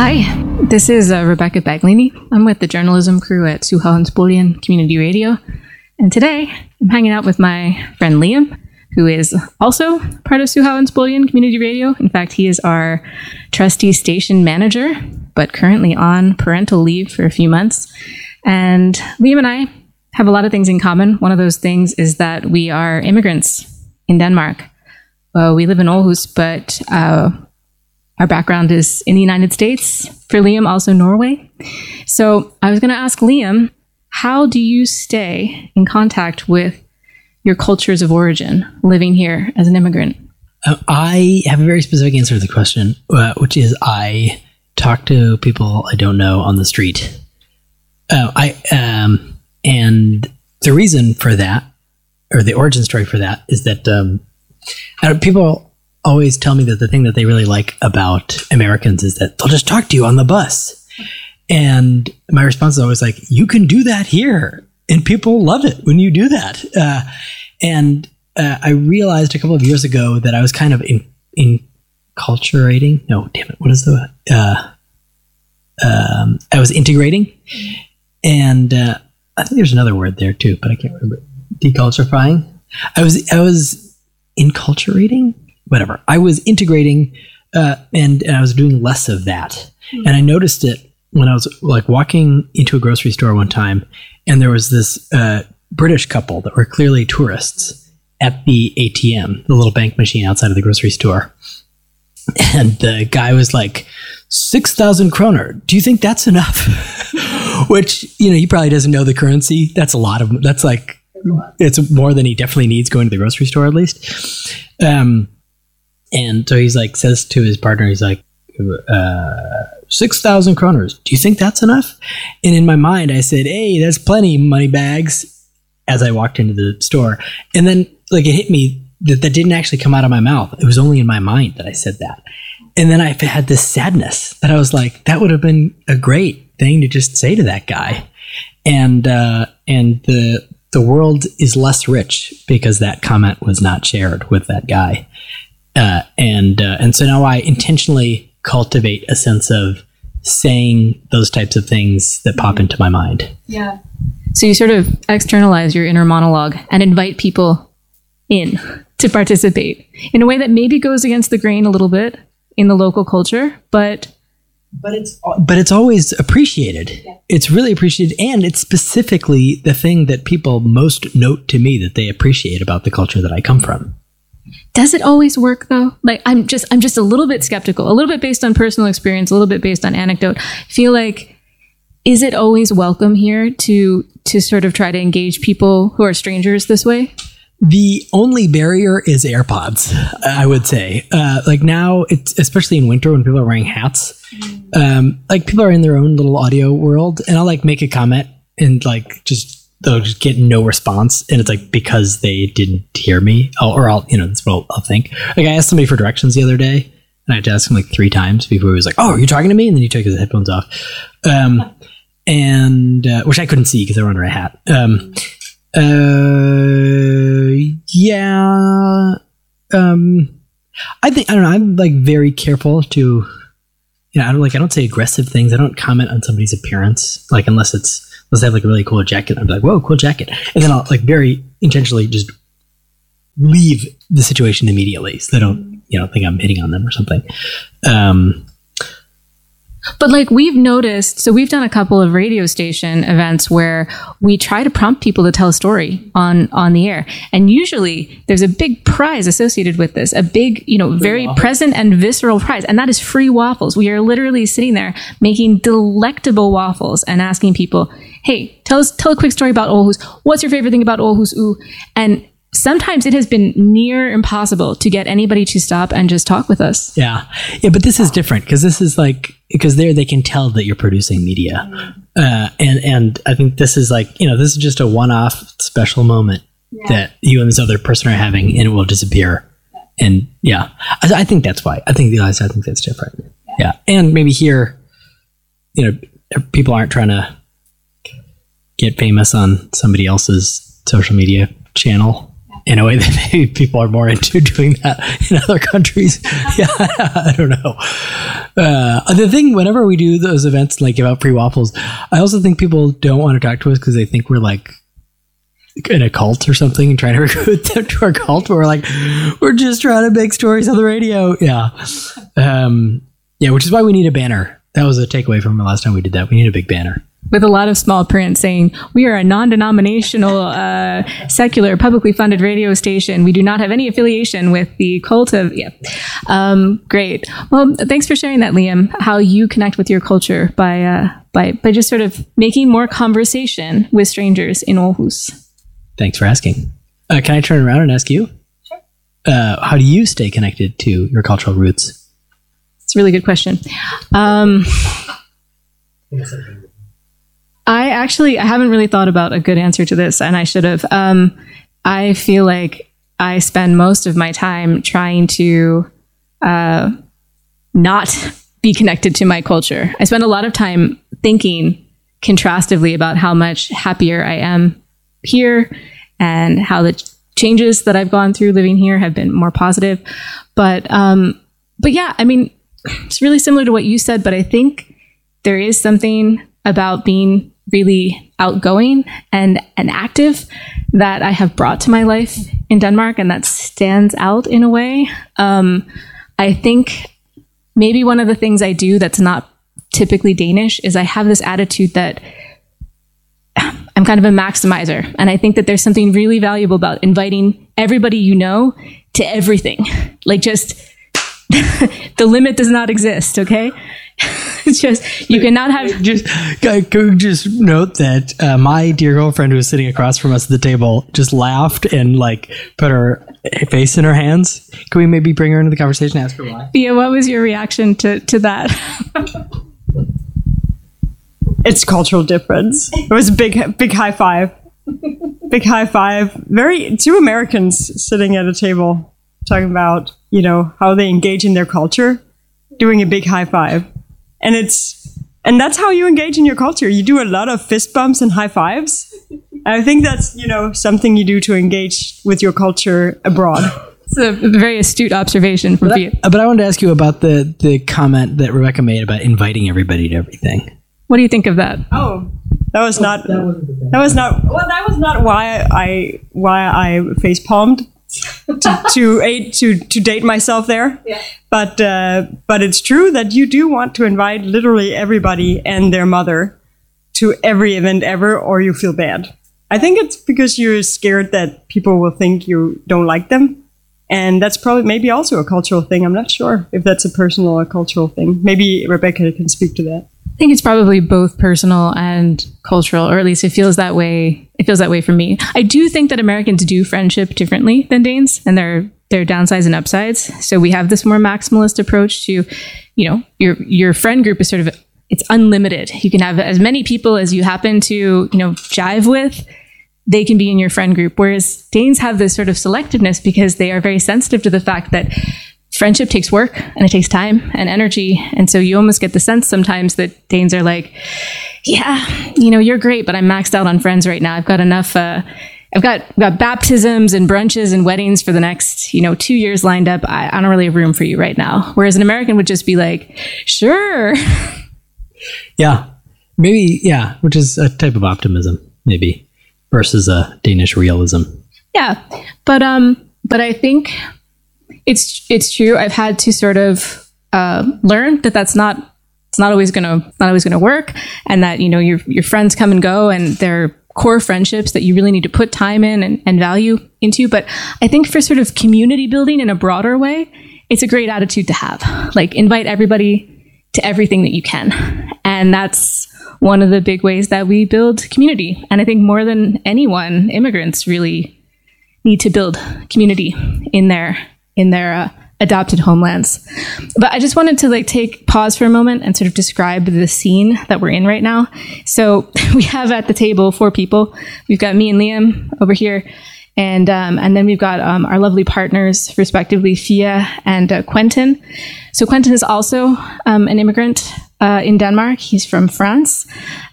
Hi, this is Rebecca Baglini. I'm with the journalism crew at Suha Spolian Community Radio. And today, I'm hanging out with my friend Liam, who is also part of Suha Spolian Community Radio. In fact, he is our trustee station manager, but currently on parental leave for a few months. And Liam and I have a lot of things in common. One of those things is that we are immigrants in Denmark. We live in Aarhus, but our background is in the United States. For Liam, also Norway. So I was going to ask Liam, how do you stay in contact with your cultures of origin living here as an immigrant? I have a very specific answer to the question, which is I talk to people I don't know on the street. And the reason for that, or the origin story for that, is that people always tell me that the thing that they really like about Americans is that they'll just talk to you on the bus. And my response is always like, you can do that here. And people love it when you do that. I realized a couple of years ago that I was kind of enculturating. No, damn it. What is the... I was integrating. And I think there's another word there too, but I can't remember. Deculturifying. I was enculturating? Whatever. I was integrating and I was doing less of that. And I noticed it when I was like walking into a grocery store one time, and there was this British couple that were clearly tourists at the ATM, the little bank machine outside of the grocery store. And the guy was like, 6,000 kroner. Do you think that's enough? Which, he probably doesn't know the currency. It's more than he definitely needs going to the grocery store, at least. And so he's like, says to his partner, he's like, 6,000 kroners. Do you think that's enough? And in my mind, I said, hey, that's plenty, money bags, as I walked into the store. And then like it hit me that didn't actually come out of my mouth. It was only in my mind that I said that. And then I had this sadness that I was like, that would have been a great thing to just say to that guy. And the world is less rich because that comment was not shared with that guy. And so now I intentionally cultivate a sense of saying those types of things that pop into my mind. Yeah. So you sort of externalize your inner monologue and invite people in to participate in a way that maybe goes against the grain a little bit in the local culture, but it's always appreciated. Yeah. It's really appreciated, and it's specifically the thing that people most note to me that they appreciate about the culture that I come from. Does it always work though? Like I'm just a little bit skeptical, a little bit based on personal experience, a little bit based on anecdote. I feel like, is it always welcome here to sort of try to engage people who are strangers this way? The only barrier is AirPods, I would say. Like now, it's especially in winter when people are wearing hats. Like people are in their own little audio world, and I'll like make a comment and like they'll just get no response, and it's like because they didn't hear me, or I'll that's what I'll think. Like I asked somebody for directions the other day, and I had to ask him like 3 times before he was like, "Oh, are you talking to me?" And then he took his headphones off, and which I couldn't see because they were under a hat. I don't know. I'm like very careful to, I don't say aggressive things. I don't comment on somebody's appearance, like unless they have like a really cool jacket. I'm like, whoa, cool jacket. And then I'll like very intentionally just leave the situation immediately so they don't, think I'm hitting on them or something. But like we've noticed, so we've done a couple of radio station events where we try to prompt people to tell a story on the air. And usually there's a big prize associated with this, a big, very present and visceral prize. And that is free waffles. We are literally sitting there making delectable waffles and asking people, hey, tell a quick story about Aarhus. What's your favorite thing about Aarhus? Ooh. And sometimes it has been near impossible to get anybody to stop and just talk with us. Yeah, but this is different because this is like, because there they can tell that you're producing media. And I think this is like, this is just a one-off special moment that you and this other person are having, and it will disappear. And I think that's why. I think that's different. Yeah. And maybe here, people aren't trying to get famous on somebody else's social media channel in a way that maybe people are more into doing that in other countries. Yeah, I don't know. The thing, whenever we do those events, like give out free waffles, I also think people don't want to talk to us because they think we're like in a cult or something and trying to recruit them to our cult. But we're like, we're just trying to make stories on the radio. Yeah. Which is why we need a banner. That was a takeaway from the last time we did that. We need a big banner. With a lot of small print saying, we are a non-denominational, secular, publicly funded radio station. We do not have any affiliation with the cult of, great. Well, thanks for sharing that, Liam, how you connect with your culture by just sort of making more conversation with strangers in Aarhus. Thanks for asking. Can I turn around and ask you? Sure. How do you stay connected to your cultural roots? It's a really good question. I haven't really thought about a good answer to this, and I should have. I feel like I spend most of my time trying to not be connected to my culture. I spend a lot of time thinking contrastively about how much happier I am here and how the changes that I've gone through living here have been more positive. But yeah, I mean, it's really similar to what you said, but I think there is something about being really outgoing and active that I have brought to my life in Denmark, and that stands out in a way. I think maybe one of the things I do that's not typically Danish is I have this attitude that I'm kind of a maximizer, and I think that there's something really valuable about inviting everybody you know to everything. Like, just the limit does not exist, okay? It's just, you cannot have... Just note that my dear girlfriend who was sitting across from us at the table just laughed and like put her face in her hands. Can we maybe bring her into the conversation and ask her why? Yeah, what was your reaction to that? It's cultural difference. It was a big high five. Big high five. Two Americans sitting at a table talking about, how they engage in their culture, doing a big high five. And that's how you engage in your culture. You do a lot of fist bumps and high fives. I think that's, something you do to engage with your culture abroad. It's a very astute observation from you. But I wanted to ask you about the comment that Rebecca made about inviting everybody to everything. What do you think of that? Oh, that was not why I face palmed to date myself there. Yeah. But it's true that you do want to invite literally everybody and their mother to every event ever, or you feel bad. I think it's because you're scared that people will think you don't like them. And that's probably maybe also a cultural thing. I'm not sure if that's a personal or cultural thing. Maybe Rebecca can speak to that. I think it's probably both personal and cultural, or at least it feels that way. It feels that way for me. I do think that Americans do friendship differently than Danes, and there are downsides and upsides. So we have this more maximalist approach to, your friend group is sort of, it's unlimited. You can have as many people as you happen to, jive with. They can be in your friend group. Whereas Danes have this sort of selectiveness because they are very sensitive to the fact that friendship takes work and it takes time and energy. And so you almost get the sense sometimes that Danes are like, yeah, you're great, but I'm maxed out on friends right now. I've got enough, I've got baptisms and brunches and weddings for the next, 2 years lined up. I don't really have room for you right now. Whereas an American would just be like, sure. Yeah, maybe. Yeah. Which is a type of optimism, maybe, versus a Danish realism. Yeah. But I think it's true. I've had to sort of learn that it's not always gonna work, and that your friends come and go, and they're core friendships that you really need to put time in and value into. But I think for sort of community building in a broader way, it's a great attitude to have. Like, invite everybody to everything that you can, and that's one of the big ways that we build community. And I think more than anyone, immigrants really need to build community in their adopted homelands. But I just wanted to take pause for a moment and sort of describe the scene that we're in right now. So we have at the table 4 people. We've got me and Liam over here, and then we've got our lovely partners, respectively, Fia and Quentin. So Quentin is also an immigrant in Denmark. He's from France.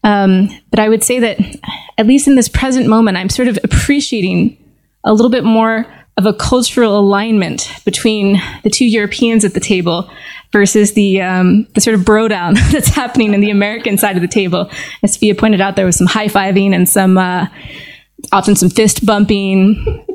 But I would say that, at least in this present moment, I'm sort of appreciating a little bit more of a cultural alignment between the 2 Europeans at the table versus the sort of bro down that's happening in the American side of the table. As Sophia pointed out, there was some high-fiving and some often some fist bumping.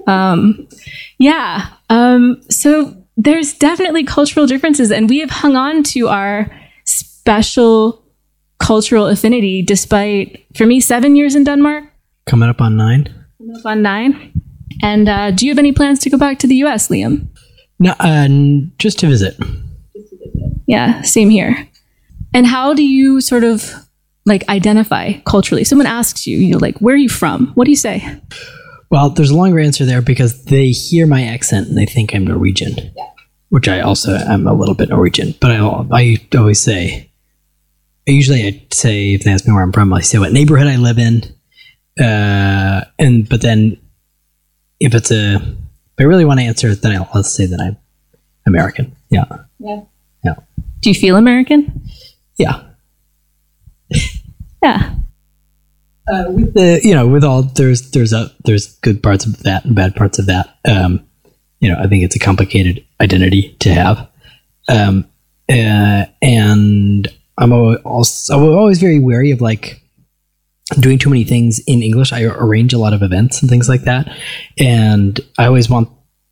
So there's definitely cultural differences, and we have hung on to our special cultural affinity despite, for me, 7 years in Denmark. Coming up on 9. Coming up on 9. And do you have any plans to go back to the US, Liam? No, just to visit. Yeah, same here. And how do you sort of like identify culturally? Someone asks you, you know, like, where are you from? What do you say? Well, there's a longer answer there because they hear my accent and they think I'm Norwegian, which I also am a little bit Norwegian. But I always say, I'd say, if they ask me where I'm from, I say what neighborhood I live in. But then if I really want to answer it, then I'll say that I'm American. Yeah. Do you feel American? Yeah. Yeah. With all there's good parts of that and bad parts of that. I think it's a complicated identity to have, and I'm always very wary of like doing too many things in English. I arrange a lot of events and things like that, and I always want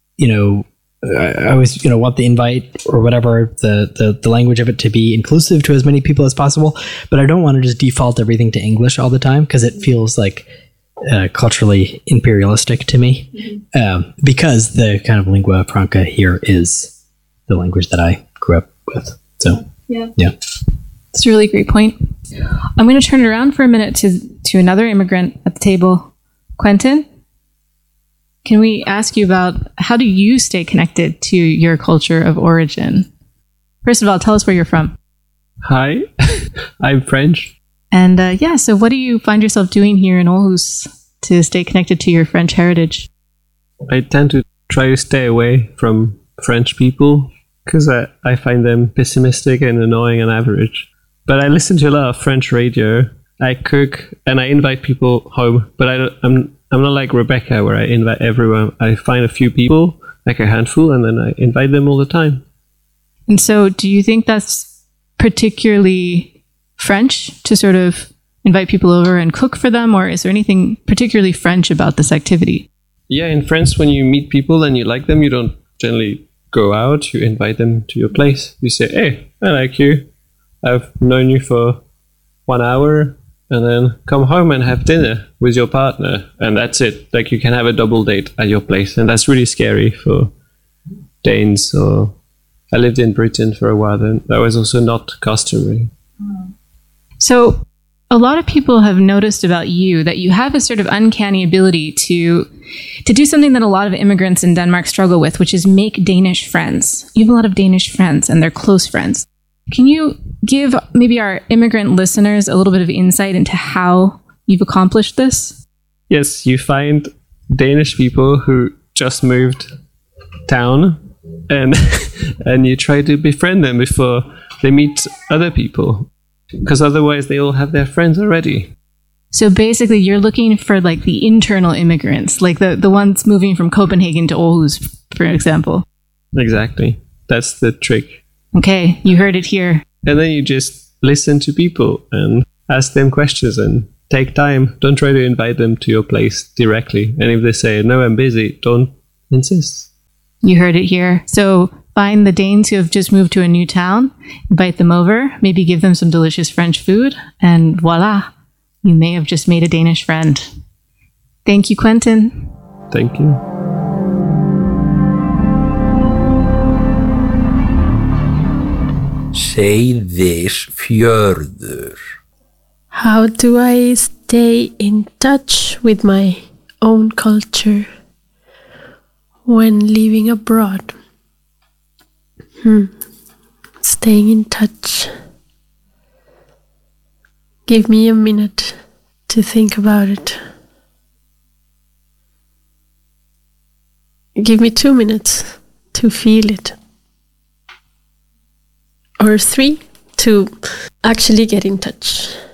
want the invite or whatever, the language of it to be inclusive to as many people as possible. But I don't want to just default everything to English all the time because it feels like culturally imperialistic to me. Because the kind of lingua franca here is the language that I grew up with. So, yeah. That's a really great point. I'm going to turn it around for a minute to another immigrant at the table. Quentin? Can we ask you about how do you stay connected to your culture of origin? First of all, tell us where you're from. Hi, I'm French. And so what do you find yourself doing here in Aarhus to stay connected to your French heritage? I tend to try to stay away from French people because I find them pessimistic and annoying on average. But I listen to a lot of French radio. I cook and I invite people home, but I'm not like Rebecca where I invite everyone. I find a few people, like a handful, and then I invite them all the time. And so do you think that's particularly French to sort of invite people over and cook for them? Or is there anything particularly French about this activity? Yeah, in France, when you meet people and you like them, you don't generally go out. You invite them to your place. You say, hey, I like you. I've known you for 1 hour. And then come home and have dinner with your partner. And that's it. Like you can have a double date at your place. And that's really scary for Danes. Or I lived in Britain for a while and that was also not customary. So a lot of people have noticed about you that you have a sort of uncanny ability to do something that a lot of immigrants in Denmark struggle with, which is make Danish friends. You have a lot of Danish friends and they're close friends. Can you give maybe our immigrant listeners a little bit of insight into how you've accomplished this? Yes, you find Danish people who just moved town and you try to befriend them before they meet other people, because otherwise they all have their friends already. So basically you're looking for like the internal immigrants, like the ones moving from Copenhagen to Aarhus, for example. Exactly. That's the trick. Okay, you heard it here. And then you just listen to people and ask them questions and take time. Don't try to invite them to your place directly. And if they say, no, I'm busy, don't insist. You heard it here. So find the Danes who have just moved to a new town, invite them over, maybe give them some delicious French food, and voila, you may have just made a Danish friend. Thank you, Quentin. Thank you. Seyðisfjörður. How do I stay in touch with my own culture when living abroad? Staying in touch. Give me a minute to think about it. Give me 2 minutes to feel it. Or 3 to actually get in touch.